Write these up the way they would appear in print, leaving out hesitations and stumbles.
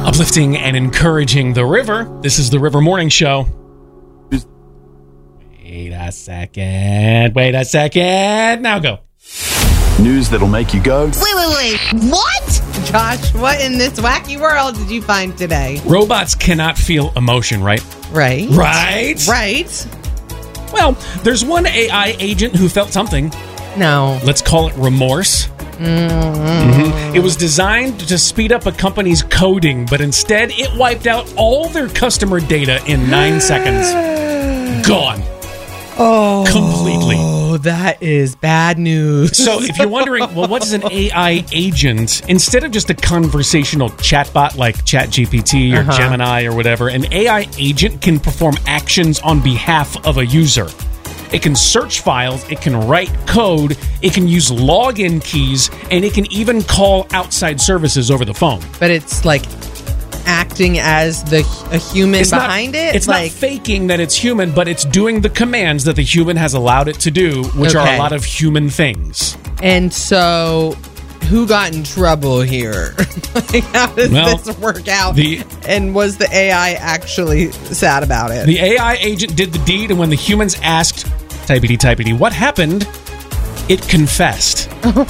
Uplifting and encouraging the river. This is the River Morning Show. Wait a second. Now go. News that'll make you go. Wait. What? Josh, what in this wacky world did you find today? Robots cannot feel emotion, right? Right. Well, there's one AI agent who felt something. No. Let's call it remorse. Mm-hmm. It was designed to speed up a company's coding, but instead it wiped out all their customer data in 9 seconds. Gone. Oh. Completely. Oh, that is bad news. So if you're wondering, well, what is an AI agent? Instead of just a conversational chatbot like ChatGPT or Gemini or whatever, an AI agent can perform actions on behalf of a user. It can search files, it can write code, it can use login keys, and it can even call outside services over the phone. But it's like acting as a human behind it? It's like, not faking that it's human, but it's doing the commands that the human has allowed it to do, which are a lot of human things. And so, who got in trouble here? Like, how does this work out? And was the AI actually sad about it? The AI agent did the deed, and when the humans asked, typity, what happened? It confessed.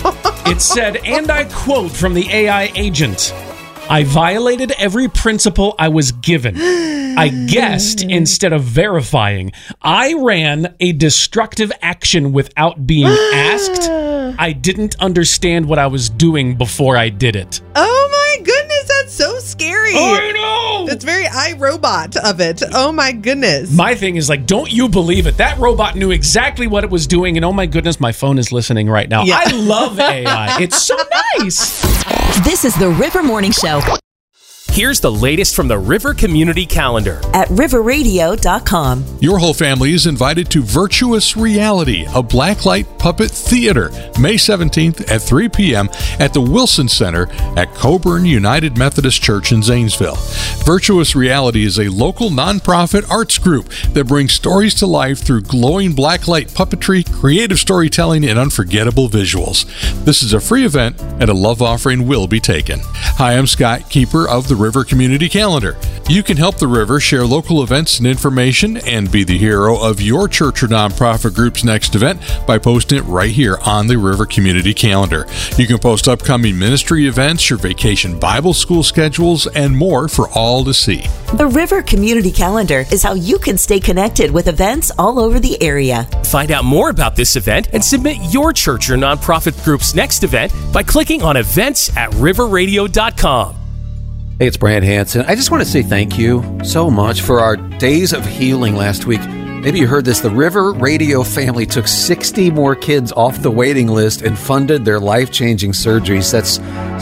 It said, and I quote from the AI agent, I violated every principle I was given. I guessed instead of verifying. I ran a destructive action without being asked. I didn't understand what I was doing before I did it. Oh my goodness, that's so scary. I know. That's very iRobot of it. Oh my goodness. My thing is like, don't you believe it? That robot knew exactly what it was doing, and oh my goodness, my phone is listening right now. Yeah. I love AI. It's so nice. This is the River Morning Show. Here's the latest from the River Community Calendar at riverradio.com. Your whole family is invited to Virtuous Reality, a blacklight puppet theater, May 17th at 3 p.m. at the Wilson Center at Coburn United Methodist Church in Zanesville. Virtuous Reality is a local nonprofit arts group that brings stories to life through glowing blacklight puppetry, creative storytelling, and unforgettable visuals. This is a free event, and a love offering will be taken. Hi, I'm Scott, keeper of the River Community Calendar. You can help the River share local events and information and be the hero of your church or nonprofit group's next event by posting it right here on the River Community Calendar. You can post upcoming ministry events, your vacation Bible school schedules, and more for all to see. The River Community Calendar is how you can stay connected with events all over the area. Find out more about this event and submit your church or nonprofit group's next event by clicking on events at riverradio.com. Hey, it's Brad Hansen. I just want to say thank you so much for our Days of Healing last week. Maybe you heard this. The River Radio family took 60 more kids off the waiting list and funded their life-changing surgeries. That's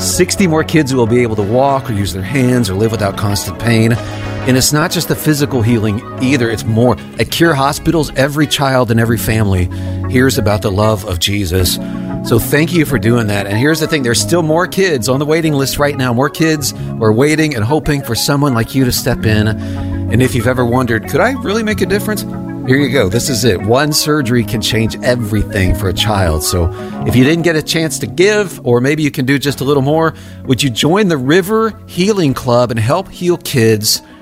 60 more kids who will be able to walk or use their hands or live without constant pain. And it's not just the physical healing either. It's more. At Cure Hospitals, every child and every family hears about the love of Jesus. So thank you for doing that. And here's the thing. There's still more kids on the waiting list right now. More kids are waiting and hoping for someone like you to step in. And if you've ever wondered, could I really make a difference? Here you go. This is it. One surgery can change everything for a child. So if you didn't get a chance to give, or maybe you can do just a little more, would you join the River Healing Club and help heal kids